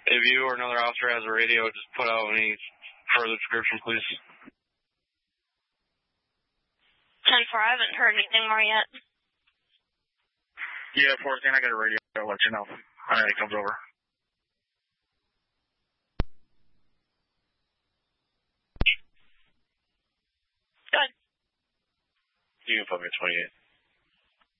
If you or another officer has a radio, just put out any further description, please. 10-4, I haven't heard anything more yet. Yeah, 14, I got a radio. I'll let you know. All right, it comes over. Good. You can put me at 28.